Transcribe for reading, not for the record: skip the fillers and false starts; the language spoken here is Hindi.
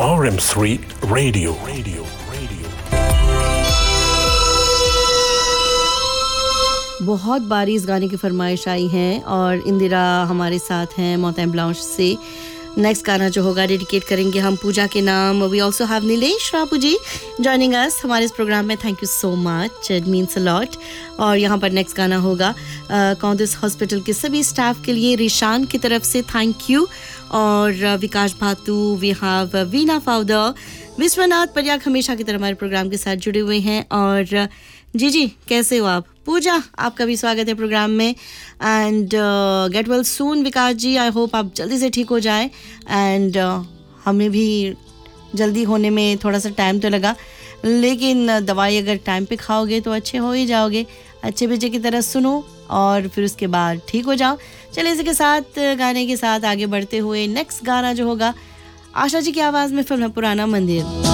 RM3 Radio. बहुत बारी इस गाने की फरमाइश आई है और इंदिरा हमारे साथ हैं मोहतरम ब्लाउज से। नेक्स्ट गाना जो होगा डेडिकेट करेंगे हम पूजा के नाम। We also have Nilesh रापू ji joining us हमारे इस प्रोग्राम में। Thank you so much, it means a lot. और यहाँ पर नेक्स्ट गाना होगा कौंदिस हॉस्पिटल के सभी स्टाफ के लिए रिशान की तरफ से थैंक यू। और विकास भातू, वी हैव वीना फाउदर, विश्वनाथ परियाक हमेशा की तरह हमारे प्रोग्राम के साथ जुड़े हुए हैं। और जी कैसे हो आप? पूजा, आपका भी स्वागत है प्रोग्राम में। And get well soon Vikas ji, I hope आप जल्दी से ठीक हो जाएं। एंड हमें भी जल्दी होने में थोड़ा सा टाइम तो लगा, लेकिन दवाई अगर टाइम पे खाओगे तो अच्छे हो ही जाओगे। अच्छे बच्चे की तरह सुनो और फिर उसके बाद ठीक हो जाओ। चलिए इसी के साथ गाने के साथ आगे बढ़ते हुए नेक्स्ट गाना जो होगा आशा जी की आवाज़ में फिल्म है पुराना मंदिर।